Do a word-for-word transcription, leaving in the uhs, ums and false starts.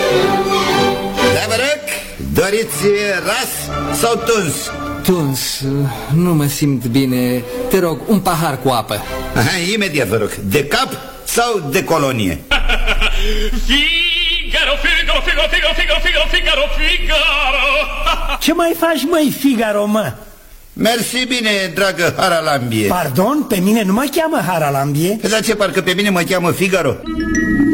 Da, vă rog, doriți ras sau tuns? Tuns, nu mă simt bine. Te rog, un pahar cu apă. Aha, imediat, vă rog. De cap sau de colonie? Figaro, Figaro, Figaro, Figaro, Figaro, Figaro, Figaro, Figaro. Ce mai faci, măi, Figaro, mă? Mersi bine, dragă Haralambie. Pardon, pe mine nu mă cheamă Haralambie? Dar ce, parcă pe mine mă cheamă Figaro?